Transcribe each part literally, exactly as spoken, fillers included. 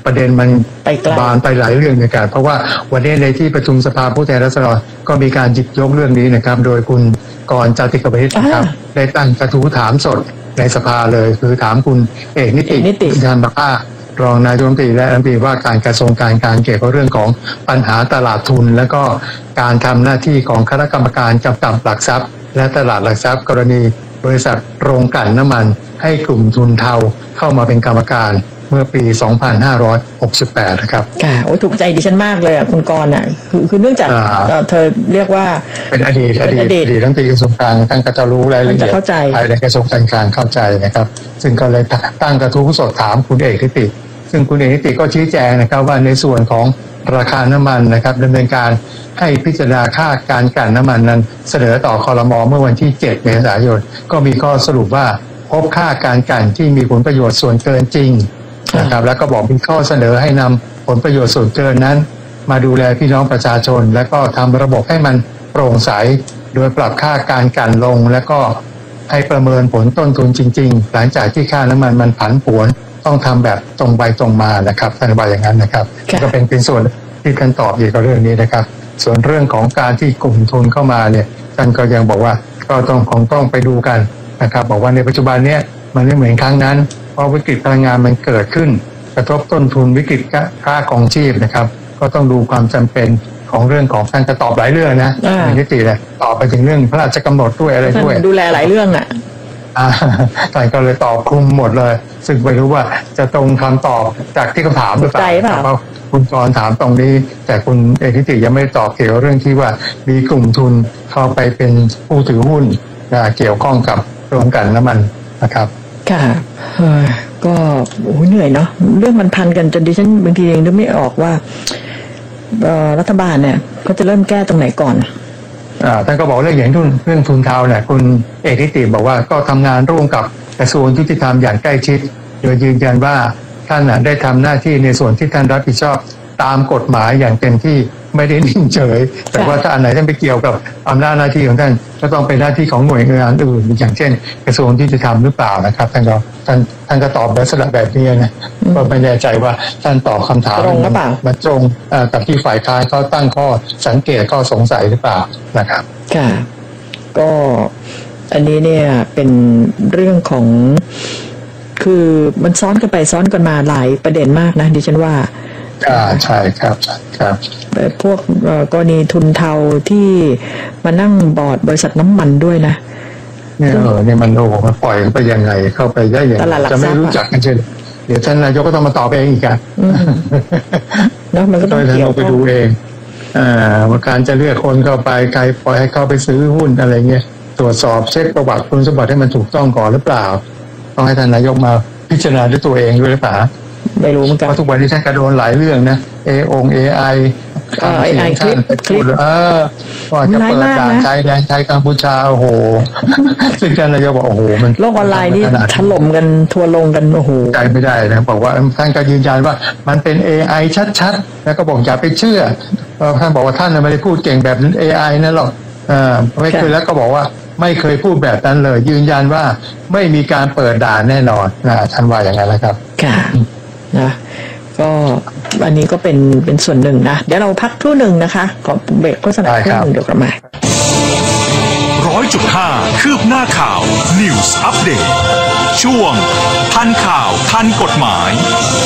ประเด็นมันไปไกลบานไปหลายเรื่องในการเพราะว่าวันนี้ในที่ประชุมสภาผู้แทนราษฎรก็มีการหยิบยกเรื่องนี้นะครับโดยคุณกรณ์ จาติกวณิชนะครับได้ตั้งกระทู้ถามสดในสภาเลยคือถามคุณเอกนิตินิติยานบักอ้ารองนายกรัฐมนตรีและรัฐมนตรีว่าการกระทรวงการคลังเกี่ยวกับเรื่องของปัญหาตลาดทุนและก็การทำหน้าที่ของคณะกรรมการกำกับหลักทรัพย์และตลาดหลักทรัพย์กรณีบริษัทโรงกลั่นน้ำมันให้กลุ่มทุนเทาเข้ามาเป็นกรรมการเมื่อปี สองพันห้าร้อยหกสิบแปด นะครับค่ะโอ้ถูกใจดิฉันมากเลยอ่ะคุณกรณ์อ่ะคือคือเนื่องจากเธอเรียกว่าเป็นอดีตอดีตอดีตทั้งปีกระทรวงการท่านก็จะรู้รายละเอียดภายในกระทรวงการคลังเข้าใจนะครับซึ่งก็เลยตั้งกระทู้สดถามคุณเอกนิติซึ่งคุณเอกนิติก็ชี้แจงนะครับว่าในส่วนของราคาน้ำมันนะครับดำเนินการให้พิจารณาค่าการกลั่นน้ำมันนั้นเสนอต่อครม.เมื่อวันที่เจ็ดเมษายนก็มีข้อสรุปว่าพบค่าการกลั่นที่มีผลประโยชน์ส่วนเกินจริงนะครับแล้วก็บอกมีข้อเสนอให้นำผลประโยชน์ส่วนเกินนั้นมาดูแลพี่น้องประชาชนและก็ทำระบบให้มันโปร่งใสโดยปรับค่าการกลั่นลงและก็ให้ประเมินผลต้นทุนจริงๆหลังจากที่ค่าน้ำมันมันผันผวนต้องทำแบบตรงไปตรงมานะครับท่านบอกอย่างนั้นนะครับก็เป็นเป็นส่วนที่ท่านตอบเกี่ยวกับเรื่องนี้นะครับส่วนเรื่องของการที่กลุ่มทุนเข้ามาเนี่ยท่านก็ยังบอกว่าก็ต้องคงต้องไปดูกันนะครับบอกว่าในปัจจุบันเนี้ยมันไม่เหมือนครั้งนั้นเพราะวิกฤตพลังงานมันเกิดขึ้นกระทบต้นทุนวิกฤตค่าครองชีพนะครับก็ต้องดูความจำเป็นของเรื่องของท่านจะตอบหลายเรื่องนะนิติเลยตอบไปถึงเรื่องพระราชกำหนดด้วยอะไรด้วยดูแลหลายเรื่องอ่ะท่านก็เลยตอบคลุมหมดเลยซึ่งไม่รู้ว่าจะตรงคำตอบจากที่เขาถามหรือเปล่าเพราะคุณกรณ์ถามตรงนี้แต่คุณเอกนิติยังไม่ตอบเกี่ยวกับเรื่องที่ว่ามีกลุ่มทุนเข้าไปเป็นผู้ถือหุ้นเกี่ยวข้องกับโรงกลั่นน้ำมันนะครับค่ะก็โอ้เหนื่อยเนาะเรื่องมันพันกันจนดิฉันบางทีเองนึกไม่ออกว่ารัฐบาลเนี่ยเขาจะเริ่มแก้ตรงไหนก่อนอ่าท่านก็บอกเรื่องอย่างทุนเรื่องทุนเทาเนี่ยคุณเอกนิติบอกว่าก็ทำงานร่วมกับกระทรวงยุติธรรมอย่างใกล้ชิดโดยยืนยันว่าท่านได้ทำหน้าที่ในส่วนที่ท่านรับผิดชอบตามกฎหมายอย่างเต็มที่ไม่ได้นิ่งเฉยแต่ว่าถ้าอันไหนท่านไปเกี่ยวกับอำนาจหน้าที่ของท่านก็ต้องเป็นหน้าที่ของหน่วยงานอื่นอย่างเช่นกระทรวงยุติธรรมหรือเปล่านะครับท่านก็ท่านท่านก็ตอบลักษณะแบบนี้นะก็ไม่แน่ใจว่าท่านตอบคำถามมันตรงกับที่ฝ่ายค้านเขาตั้งข้อสังเกตข้อสงสัยหรือเปล่านะครับค่ะก็อันนี้เนี่ยเป็นเรื่องของคือมันซ้อนกันไปซ้อนกันมาหลายประเด็นมากนะดิฉันว่าอ่าใช่ครับครับพวกกรณีทุนเทาที่มานั่งบอร์ดบริษัทน้ำมันด้วยนะเนี่ยเออเนี่ยมันโอ้มันปล่อยไปยังไงเข้าไปได้ยังจะไม่รู้จักกันเช่นเดี๋ยวท่านนายกก็ต้องมาตอบเองอีกอ่ะแล้วมันก็ต้องเกี่ยวไปดูเองอ่าว่าการจะเลือกคนเข้าไปใครปล่อยให้เข้าไปซื้อหุ้นอะไรเงี้ยตรวจสอบเช็คประวัติคุณสมบัติให้มันถูกต้องก่อนหรือเปล่าต้องให้ท่านนายกมาพิจารณาด้วยตัวเองด้วยหรือเปล่าไม่รู้เหมือนกันเพราะทุกวันนี้ท่านกระโดนหลายเรื่องนะเอองเอไอเอไอคลิปคลิปเออว่าจะเปิดด่านชายแดนไทยกัมพูชาโอ้โหซึ่งท่านนายกบอกโอ้โหมันโลกออนไลน์นี่ถล่มกันทัวลงกันโอ้โหใจไม่ได้นะบอกว่าท่านก็ยืนยันว่ามันเป็น เอ ไอ ชัดๆแล้วก็บอกอย่าไปเชื่อท่านบอกว่าท่านไม่ได้พูดเก่งแบบ เอ ไอ นั่นหรอกอ่าไม่เคยแล้วก็บอกว่าไม่เคยพูดแบบนั้นเลยยืนยันว่าไม่มีการเปิดด่านแน่นอนนะท่านว่าอย่างนั้นนะครับค่ะนะก็อันนี้ก็เป็นเป็นส่วนหนึ่งนะเดี๋ยวเราพักครู่หนึ่งนะคะขอเบรกโฆษณาครู่หนึ่งเดี๋ยวกลับมาร้อยจุดห้าคืบหน้าข่าว News Update ช่วงทันข่าวทันกฎหมาย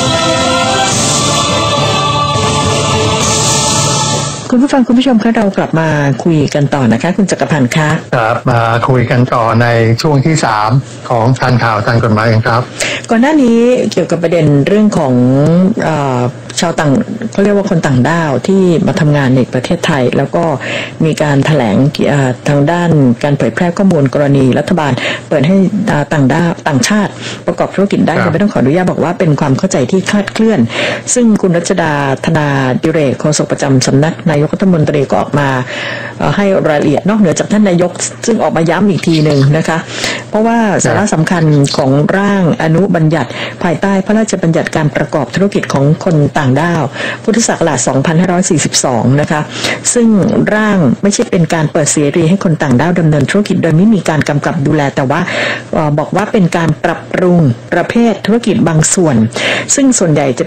คุณผู้ฟังคุณผู้ชมคะเรากลับมาคุยกันต่อนะคะคุณจักรพันธ์คะครับมาคุยกันต่อในช่วงที่สามของทันข่าวทันกฎหมายครับก่อนหน้านี้เกี่ยวกับประเด็นเรื่องของเอ่อชาวต่างเขาเรียกว่าคนต่างด้าวที่มาทำงานในประเทศไทยแล้วก็มีการแถลงทางด้านการเผยแพร่ข้อมูลกรณีรัฐบาลเปิดให้ต่างด้าวต่างชาติประกอบธุรกิจได้โดยไม่ต้องขออนุญาตบอกว่าเป็นความเข้าใจที่คลาดเคลื่อนซึ่งคุณรัชดาธนาดิเรกโฆษกประจำสำนักนายกรัฐมนตรีก็ออกมาให้รายละเอียดนอกเหนือจากท่านนายกซึ่งออกมาย้ำอีกทีหนึ่งนะคะเพราะว่าสาระสำคัญของร่างอนุบัญญัติภายใต้พระราชบัญญัติการประกอบธุรกิจของคนต่างด้าวพุทธศักราชสองพันห้าร้อยสี่สิบสองนะคะซึ่งร่างไม่ใช่เป็นการเปิดเสรีให้คนต่างด้าวดำเนินธุรกิจโดยไม่มีการกำกับดูแลแต่ว่าบอกว่าเป็นการปรับปรุงประเภทธุรกิจบางส่วนซึ่งส่วนใหญ่จะ